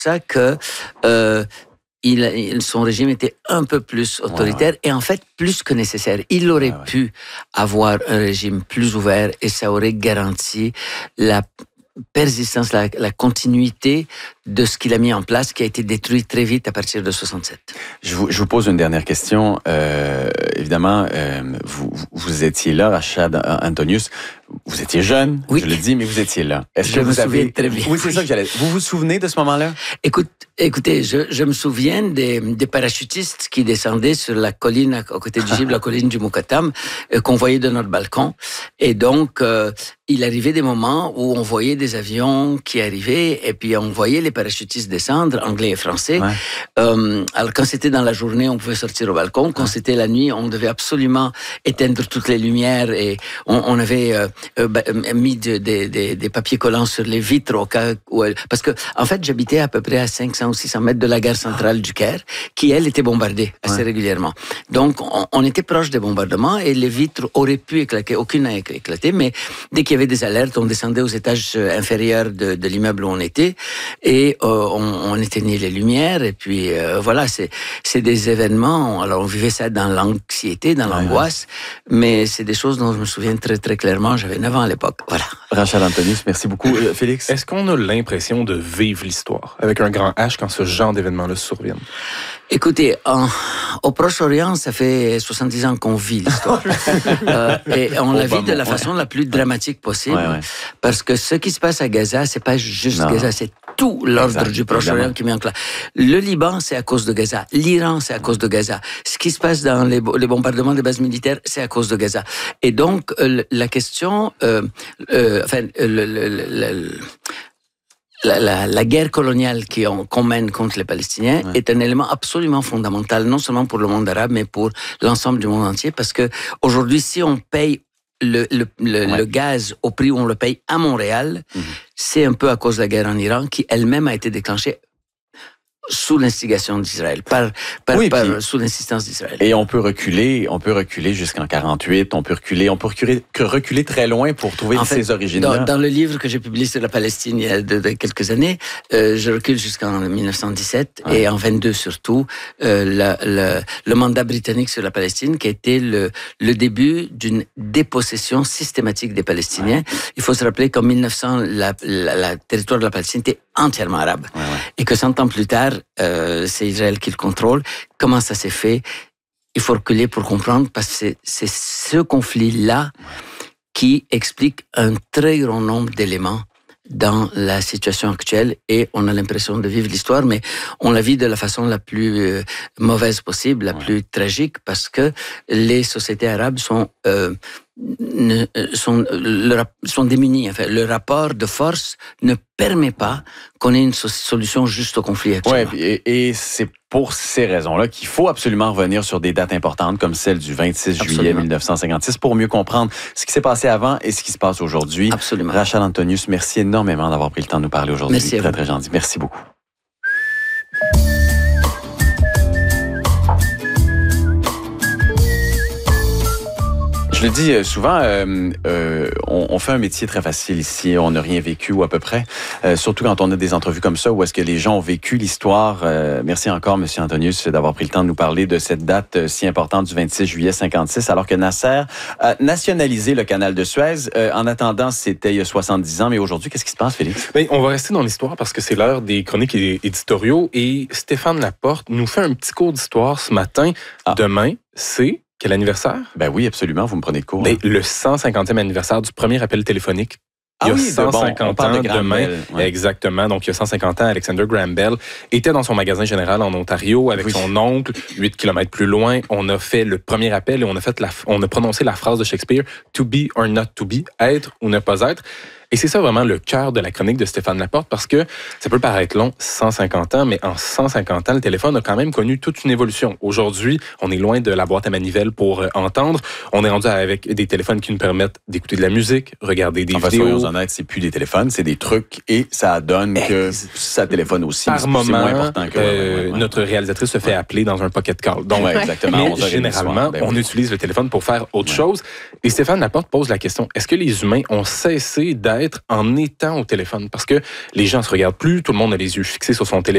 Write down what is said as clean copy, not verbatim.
ça que son régime était un peu plus autoritaire et en fait plus que nécessaire. Il aurait pu avoir un régime plus ouvert et ça aurait garanti la persistance, la continuité de ce qu'il a mis en place, qui a été détruit très vite à partir de 67. Je vous pose une dernière question. Évidemment, vous étiez là, Rachad Antonius. Vous étiez jeune, je le dis, mais vous étiez là. Est-ce que vous souviens très bien. Oui, c'est ça que j'allais. Vous vous souvenez de ce moment-là? Écoutez, je me souviens des parachutistes qui descendaient sur la colline à côté du Gib, la colline du Moukatam, qu'on voyait de notre balcon. Et donc, il arrivait des moments où on voyait des avions qui arrivaient et puis on voyait les parachutistes descendre, anglais et français. Alors, quand c'était dans la journée, on pouvait sortir au balcon. Quand c'était la nuit, on devait absolument éteindre toutes les lumières et on avait mis des papiers collants sur les vitres au cas où parce que, en fait, j'habitais à peu près à 500 ou 600 mètres de la gare centrale du Caire, qui, elle, était bombardée assez régulièrement. Donc, on était proche des bombardements et les vitres auraient pu éclater. Aucune n'a éclaté, mais dès qu'il y avait des alertes, on descendait aux étages inférieurs de l'immeuble où on était et on éteignait les lumières et puis voilà, c'est des événements. Alors, on vivait ça dans l'anxiété, dans l'angoisse, mais c'est des choses dont je me souviens très, très clairement. J'avais 9 ans à l'époque. Voilà. Rachad Antonius, merci beaucoup. Félix? Est-ce qu'on a l'impression de vivre l'histoire avec un grand H quand ce genre d'événements-là surviennent? Écoutez, au Proche-Orient, ça fait 70 ans qu'on vit l'histoire. Et on la vit de la façon la plus dramatique possible. Parce que ce qui se passe à Gaza, c'est pas juste Gaza, c'est tout l'ordre du Proche-Orient qui met en place. Le Liban, c'est à cause de Gaza. L'Iran, c'est à cause de Gaza. Ce qui se passe dans les bombardements des bases militaires, c'est à cause de Gaza. Et donc, la question, la guerre coloniale qu'on mène contre les Palestiniens est un élément absolument fondamental, non seulement pour le monde arabe, mais pour l'ensemble du monde entier, parce que aujourd'hui, si on paye le gaz au prix où on le paye à Montréal, c'est un peu à cause de la guerre en Iran, qui elle-même a été déclenchée sous l'instigation d'Israël, sous l'insistance d'Israël. Et on peut reculer jusqu'en 48, on peut reculer très loin pour trouver ces origines-là. Dans le livre que j'ai publié sur la Palestine il y a de quelques années, je recule jusqu'en 1917 et en 22 surtout, le mandat britannique sur la Palestine qui a été le début d'une dépossession systématique des Palestiniens. Il faut se rappeler qu'en 1900, le territoire de la Palestine était entièrement arabe et que 100 ans plus tard, c'est Israël qui le contrôle. Comment ça s'est fait? Il faut reculer pour comprendre parce que c'est ce conflit-là qui explique un très grand nombre d'éléments dans la situation actuelle et on a l'impression de vivre l'histoire, mais on la vit de la façon la plus mauvaise possible, la plus tragique, parce que les sociétés arabes sont démunies. Enfin, le rapport de force ne permet pas qu'on ait une solution juste au conflit actuel. Oui, et c'est pour ces raisons-là qu'il faut absolument revenir sur des dates importantes comme celle du 26 juillet 1956 pour mieux comprendre ce qui s'est passé avant et ce qui se passe aujourd'hui. Absolument. Rachad Antonius, merci énormément d'avoir pris le temps de nous parler aujourd'hui. Merci à vous. Très gentil. Merci beaucoup. Je le dis souvent, on fait un métier très facile ici, on n'a rien vécu ou à peu près, surtout quand on a des entrevues comme ça où est-ce que les gens ont vécu l'histoire. Merci encore, M. Antonius, d'avoir pris le temps de nous parler de cette date si importante du 26 juillet 56, alors que Nasser a nationalisé le canal de Suez. En attendant, c'était il y a 70 ans, mais aujourd'hui, qu'est-ce qui se passe, Félix? Bien, on va rester dans l'histoire parce que c'est l'heure des chroniques éditoriaux et Stéphane Laporte nous fait un petit cours d'histoire ce matin. Demain, c'est... Quel anniversaire? Ben oui, absolument, vous me prenez de court. Ben, le 150e anniversaire du premier appel téléphonique. Il y a 150 ans demain. Exactement. Donc, il y a 150 ans, Alexander Graham Bell était dans son magasin général en Ontario avec son oncle. 8 kilomètres plus loin, on a fait le premier appel et on a prononcé la phrase de Shakespeare, « To be or not to be », être ou ne pas être. Et c'est ça vraiment le cœur de la chronique de Stéphane Laporte parce que ça peut paraître long, 150 ans, mais en 150 ans, le téléphone a quand même connu toute une évolution. Aujourd'hui, on est loin de la boîte à manivelle pour entendre. On est rendu avec des téléphones qui nous permettent d'écouter de la musique, regarder des vidéos. Soyons honnêtes, c'est plus des téléphones, c'est des trucs et ça donne que ça téléphone aussi. Par moment, c'est moins important que notre réalisatrice se fait appeler dans un pocket call. Donc, exactement. Mais généralement, on utilise le téléphone pour faire autre chose. Et Stéphane Laporte pose la question, est-ce que les humains ont cessé d'être en étant au téléphone? Parce que les gens se regardent plus, tout le monde a les yeux fixés sur son téléphone.